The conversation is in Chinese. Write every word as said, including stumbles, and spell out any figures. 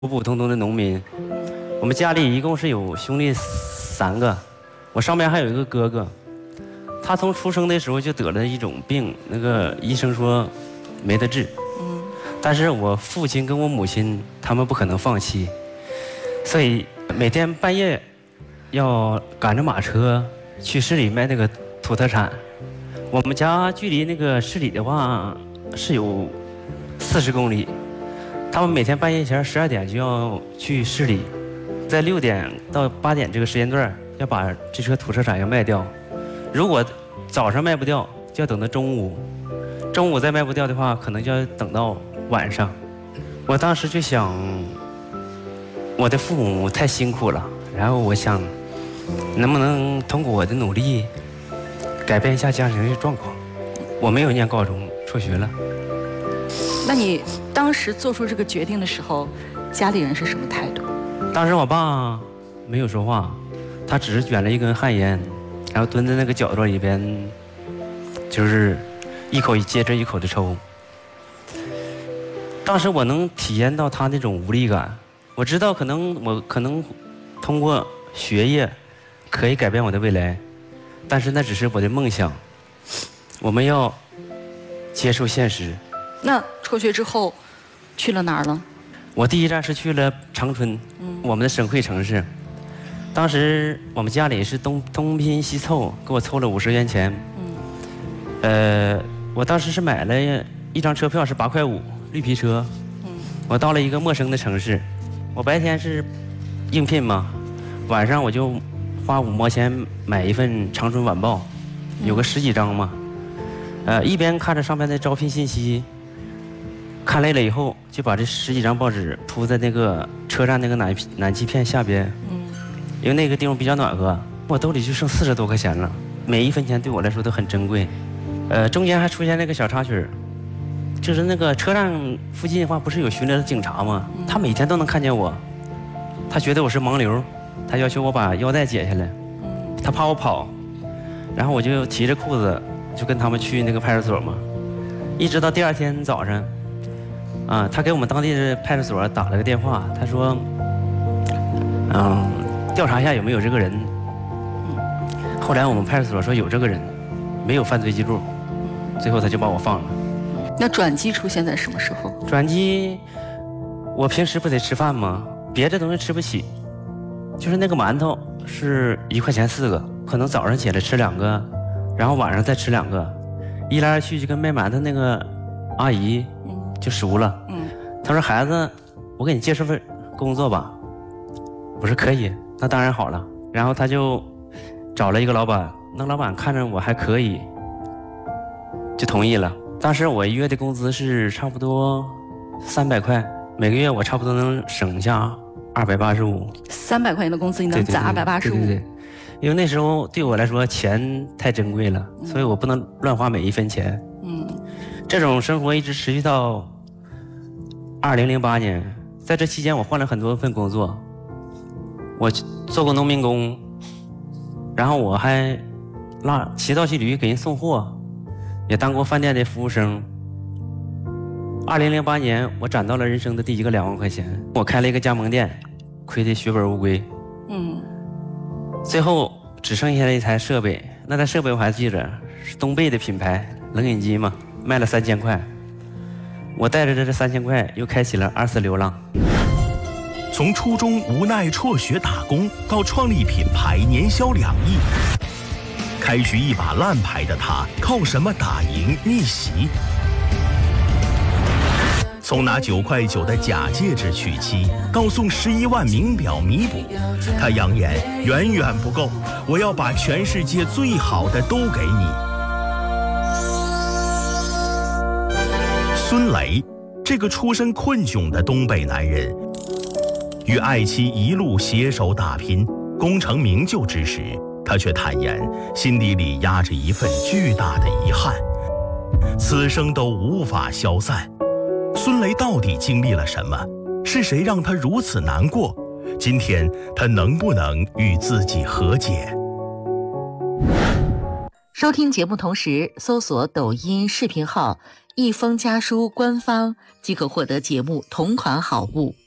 普普通通的农民。我们家里一共是有兄弟三个，我上面还有一个哥哥。他从出生的时候就得了一种病，那个医生说没得治。嗯。但是我父亲跟我母亲他们不可能放弃，所以每天半夜要赶着马车去市里卖那个土特产。我们家距离那个市里的话是有四十公里。他们每天半夜前十二点就要去市里，在六点到八点这个时间段要把这车土特产要卖掉。如果早上卖不掉，就要等到中午；中午再卖不掉的话，可能就要等到晚上。我当时就想，我的父母太辛苦了，然后我想，能不能通过我的努力，改变一下家庭的状况。我没有念高中，辍学了。 那你当时做出这个决定的时候，家里人是什么态度？ 当时我爸没有说话，他只是卷了一根旱烟，然后蹲在那个角落里边，就是一口接着一口的抽。当时我能体验到他那种无力感，我知道可能我可能通过学业可以改变我的未来，但是那只是我的梦想。我们要接受现实。 那辍学之后去了哪儿了？ 我第一站是去了长春，嗯、我们的省会城市。当时我们家里是东东拼西凑，给我凑了五十元钱。嗯。呃，我当时是买了一张车票，是八块五，绿皮车。嗯。我到了一个陌生的城市，我白天是应聘嘛，晚上我就花五毛钱买一份《长春晚报》，有个十几张嘛。呃，一边看着上面的招聘信息，看累了以后，就把这十几张报纸铺在那个车站那个暖暖气片下边。嗯。因为那个地方比较暖和，我兜里就剩四十多块钱了，每一分钱对我来说都很珍贵。呃，中间还出现那个小插曲，就是那个车站附近的话，不是有巡逻的警察吗？他每天都能看见我，他觉得我是盲流，他要求我把腰带解下来，他怕我跑，然后我就提着裤子就跟他们去那个派出所嘛，一直到第二天早上，啊，他给我们当地的派出所打了个电话，他说，嗯。调查一下有没有这个人。后来我们派出所说有这个人，没有犯罪记录，最后他就把我放了。 那转机出现在什么时候？ 转机，我平时不得吃饭吗？别的东西吃不起，就是那个馒头是一块钱四个，可能早上起来吃两个，然后晚上再吃两个，一来二去就跟卖馒头那个阿姨就熟了。嗯，她说孩子，我给你介绍份工作吧。我说可以。那当然好了，然后他就找了一个老板，那老板看着我还可以，就同意了。当时我一月的工资是差不多三百块，每个月我差不多能省下二百八十五。 三百块钱的工资你能攒二百八十五？ 对对对，因为那时候对我来说钱太珍贵了，嗯、所以我不能乱花每一分钱。嗯，这种生活一直持续到二零零八年，在这期间我换了很多份工作。我做过农民工，然后我还拉骑道骑驴给人送货，也当过饭店的服务生。二零零八年，我攒到了人生的第一个两万块钱，我开了一个加盟店，亏得血本无归。嗯，最后只剩下了一台设备，那台设备我还记着，是东贝的品牌冷饮机嘛，卖了三千块。我带着这三千块，又开启了二次流浪。 从初中无奈辍学打工，到创立品牌年销两亿，开局一把烂牌的他，靠什么打赢逆袭？从拿九块九的假戒指娶妻，到送十一万名表弥补，他扬言远远不够，我要把全世界最好的都给你。孙雷，这个出身困窘的东北男人，与爱妻一路携手打拼，功成名就之时，他却坦言心底里压着一份巨大的遗憾，此生都无法消散。孙雷到底经历了什么？是谁让他如此难过？今天他能不能与自己和解？ 收听节目同时搜索抖音视频号一封家书官方即可获得节目同款好物。